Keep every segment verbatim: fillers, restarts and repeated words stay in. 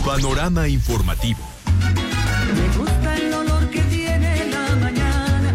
Panorama informativo. Me gusta el olor que tiene la mañana.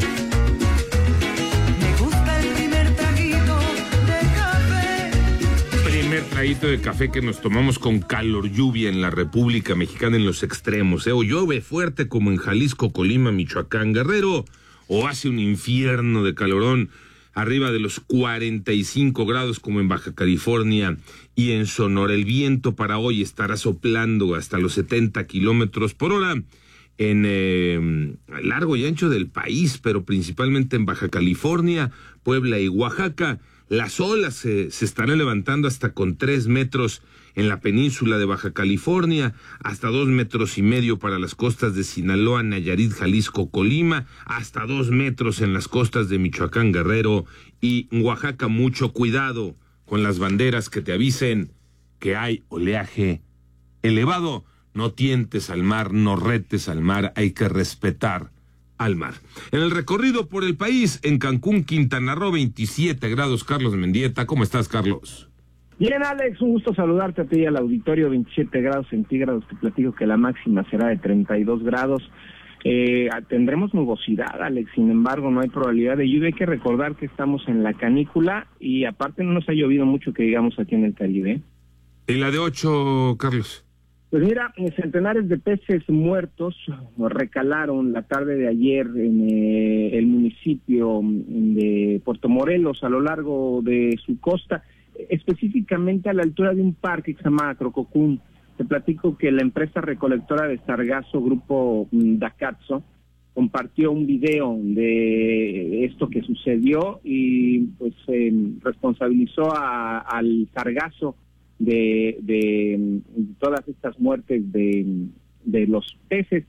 Me gusta el primer traguito de café. Primer traguito de café que nos tomamos con calor lluvia en la República Mexicana en los extremos, ¿eh? O llueve fuerte como en Jalisco, Colima, Michoacán, Guerrero, o hace un infierno de calorón arriba de los cuarenta y cinco grados como en Baja California y en Sonora. El viento para hoy estará soplando hasta los setenta kilómetros por hora en eh, largo y ancho del país, pero principalmente en Baja California, Puebla y Oaxaca. Las olas se, se estarán levantando hasta con tres metros en la península de Baja California, hasta dos metros y medio para las costas de Sinaloa, Nayarit, Jalisco, Colima, hasta dos metros en las costas de Michoacán, Guerrero y Oaxaca. Mucho cuidado con las banderas que te avisen que hay oleaje elevado. No tientes al mar, no retes al mar, hay que respetar al mar. En el recorrido por el país, en Cancún, Quintana Roo, veintisiete grados. Carlos Mendieta, ¿cómo estás, Carlos? Bien, Alex, un gusto saludarte a ti y al auditorio. Veintisiete grados centígrados, te platico que la máxima será de treinta y dos grados. Eh, tendremos nubosidad, Alex, sin embargo no hay probabilidad de lluvia. Hay que recordar que estamos en la canícula y aparte no nos ha llovido mucho que digamos aquí en el Caribe. ¿Y la de ocho, Carlos? Pues mira, centenares de peces muertos recalaron la tarde de ayer en eh, el municipio de Puerto Morelos, a lo largo de su costa, específicamente a la altura de un parque que se llama Crococún. Te platico que la empresa recolectora de sargazo, Grupo Dacatzo, compartió un video de esto que sucedió y pues eh, responsabilizó a, al sargazo De, de, de todas estas muertes de, de los peces.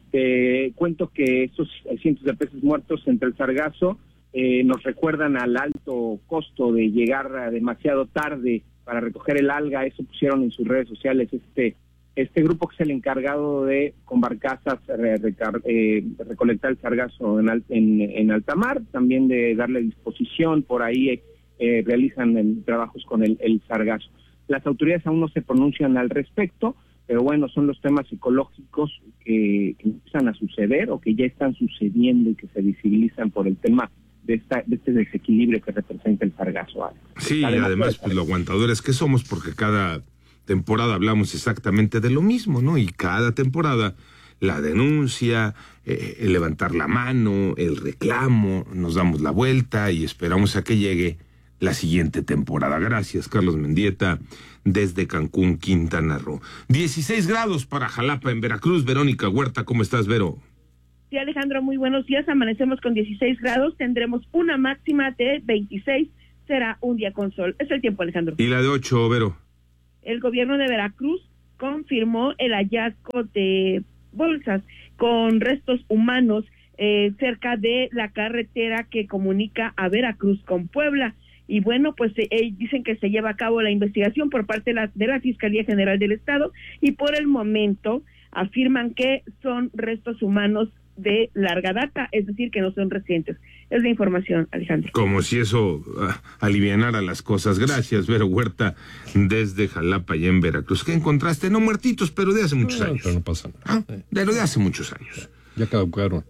Te cuento que estos cientos de peces muertos entre el sargazo eh, nos recuerdan al alto costo de llegar demasiado tarde para recoger el alga. Eso pusieron en sus redes sociales este este grupo que es el encargado de con barcazas eh, recar, eh, recolectar el sargazo en, en, en alta mar, también de darle disposición. Por ahí eh, realizan el, trabajos con el, el sargazo. Las autoridades aún no se pronuncian al respecto, pero bueno, son los temas ecológicos que, que empiezan a suceder o que ya están sucediendo y que se visibilizan por el tema de, esta, de este desequilibrio que representa el sargazo. Sí, además, además pues lo aguantadores que somos, porque cada temporada hablamos exactamente de lo mismo, ¿no? Y cada temporada la denuncia, eh, el levantar la mano, el reclamo, nos damos la vuelta y esperamos a que llegue la siguiente temporada. Gracias, Carlos Mendieta, desde Cancún, Quintana Roo. dieciséis grados para Jalapa, en Veracruz. Verónica Huerta, ¿cómo estás, Vero? Sí, Alejandro, muy buenos días. Amanecemos con dieciséis grados, tendremos una máxima de veintiséis, será un día con sol. Es el tiempo, Alejandro. ¿Y la de ocho, Vero? El gobierno de Veracruz confirmó el hallazgo de bolsas con restos humanos eh, cerca de la carretera que comunica a Veracruz con Puebla. Y bueno, pues eh, dicen que se lleva a cabo la investigación por parte de la, de la Fiscalía General del Estado y por el momento afirman que son restos humanos de larga data, es decir, que no son recientes. Es la información, Alejandro. Como si eso uh, alivianara las cosas. Gracias, Vero Huerta, desde Jalapa, allá en Veracruz. ¿Qué encontraste? No muertitos, pero de hace muchos no, años. Pero no pasa nada. ¿Ah? Pero de hace muchos años. Ya caducaron.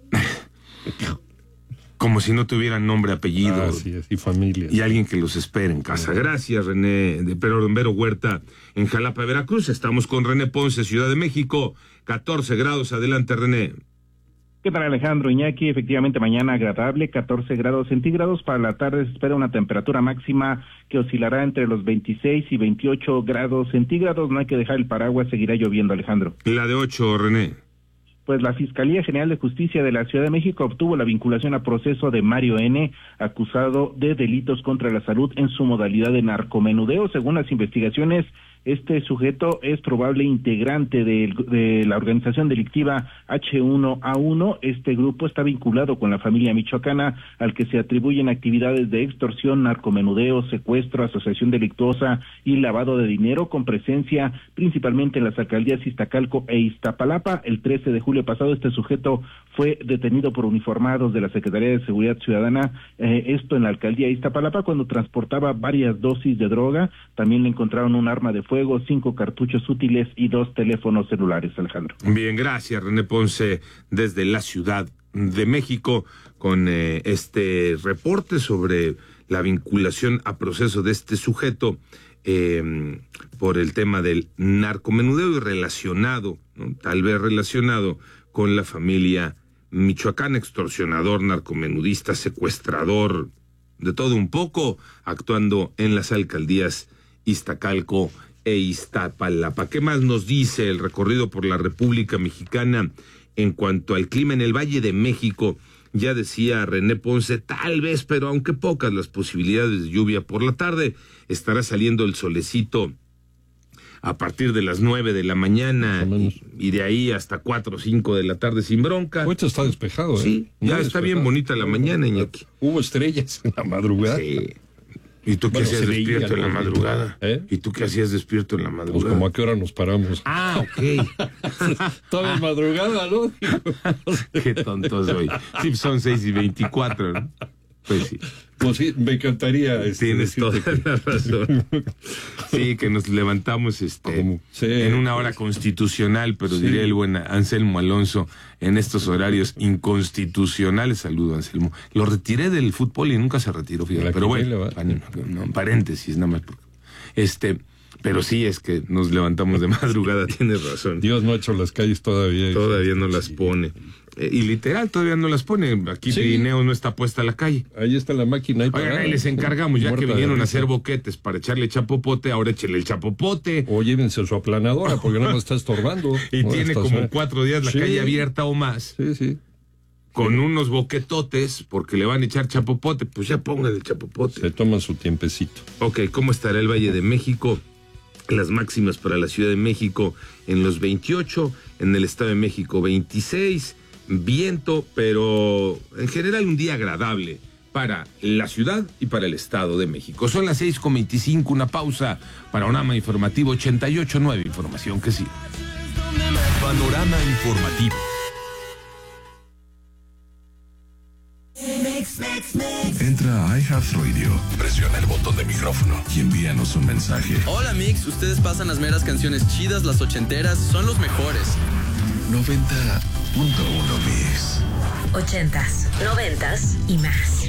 Como si no tuvieran nombre, apellido. Así es, y familia. Y alguien que los espere en casa. Gracias, René, de Vero Huerta, en Jalapa, Veracruz. Estamos con René Ponce, Ciudad de México, catorce grados. Adelante, René. ¿Qué tal, Alejandro? Iñaki, efectivamente mañana agradable, catorce grados centígrados. Para la tarde se espera una temperatura máxima que oscilará entre los veintiséis y veintiocho grados centígrados. No hay que dejar el paraguas, seguirá lloviendo, Alejandro. La de ocho, René. Pues la Fiscalía General de Justicia de la Ciudad de México obtuvo la vinculación a proceso de Mario N., acusado de delitos contra la salud en su modalidad de narcomenudeo. Según las investigaciones, este sujeto es probable integrante de, de la organización delictiva H uno A uno. Este grupo está vinculado con la familia michoacana, al que se atribuyen actividades de extorsión, narcomenudeo, secuestro, asociación delictuosa y lavado de dinero, con presencia principalmente en las alcaldías Iztacalco e Iztapalapa. El trece de julio pasado, este sujeto fue detenido por uniformados de la Secretaría de Seguridad Ciudadana, eh, esto en la alcaldía Iztapalapa, cuando transportaba varias dosis de droga. También le encontraron un arma de fuego, cinco cartuchos útiles y dos teléfonos celulares, Alejandro. Bien, gracias, René Ponce, desde la Ciudad de México, con eh, este reporte sobre la vinculación a proceso de este sujeto eh, por el tema del narcomenudeo y relacionado, ¿no? Tal vez relacionado con la familia Michoacán, extorsionador, narcomenudista, secuestrador, de todo un poco, actuando en las alcaldías Iztacalco e Iztapalapa. ¿Qué más nos dice el recorrido por la República Mexicana en cuanto al clima en el Valle de México? Ya decía René Ponce, tal vez, pero aunque pocas las posibilidades de lluvia por la tarde, estará saliendo el solecito a partir de las nueve de la mañana y, y de ahí hasta cuatro o cinco de la tarde sin bronca. Ahorita está despejado, ¿eh? Sí, ya Muy está despejado. bien bonita la mañana, Iñaki. Hubo estrellas en la madrugada. Sí. ¿Y tú qué Bueno, hacías se veía, despierto en la ¿no? madrugada? ¿Eh? ¿Y tú qué hacías despierto en la Pues madrugada? como a qué hora nos paramos. Ah, ok. Toda madrugada, ¿no? Qué tonto soy. Sí, son seis y veinticuatro, ¿no? Pues sí. Pues sí, me encantaría. Este, Tienes toda decirte que- la razón. Sí, que nos levantamos este ¿Cómo? Sí. en una hora constitucional, pero Sí. diría el buen Anselmo Alonso, en estos horarios inconstitucionales. Saludo, Anselmo. Lo retiré del fútbol y nunca se retiró, fíjate. La Pero quiniela, bueno, ¿va? pan- no, paréntesis, nada más. porque- Este, pero sí, es que nos levantamos de madrugada, tienes razón. Dios no ha hecho las calles todavía. Todavía no las pone. Eh, y literal, todavía no las pone. Aquí Sí. Pirineo no está puesta a la calle. Ahí está la máquina. Ahí Oigan, parada. ahí les encargamos, ya Muerta que de vinieron a risa. hacer boquetes para echarle chapopote, ahora échele el chapopote. O llévense su aplanadora porque no me está estorbando. Y No, tiene está- como cuatro días la Sí. calle abierta o más, Sí, sí. con unos boquetotes, porque le van a echar chapopote. Pues ya pongan el chapopote. Se toman su tiempecito. Ok, ¿cómo estará el Valle de México? Las máximas para la Ciudad de México en los veintiocho, en el Estado de México veintiséis, viento, pero en general un día agradable para la ciudad y para el Estado de México. Son las seis con veinticinco, una pausa. Panorama Informativo ochenta y ocho nueve, información que sí. Panorama Informativo. Entra a iHeartRadio, presiona el botón de micrófono y envíanos un mensaje. Hola Mix, ustedes pasan las meras canciones chidas, las ochenteras, son los mejores. noventa punto uno Mix. Ochentas, noventas y más.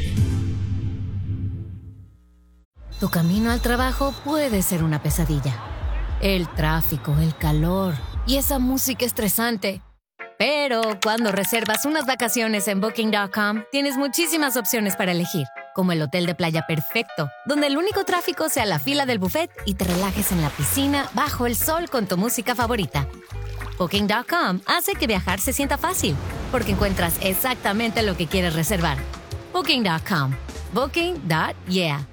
Tu camino al trabajo puede ser una pesadilla. El tráfico, el calor y esa música estresante. Pero cuando reservas unas vacaciones en Booking punto com, tienes muchísimas opciones para elegir, como el hotel de playa perfecto, donde el único tráfico sea la fila del buffet y te relajes en la piscina bajo el sol con tu música favorita. Booking punto com hace que viajar se sienta fácil, porque encuentras exactamente lo que quieres reservar. Booking punto com. Booking. Yeah.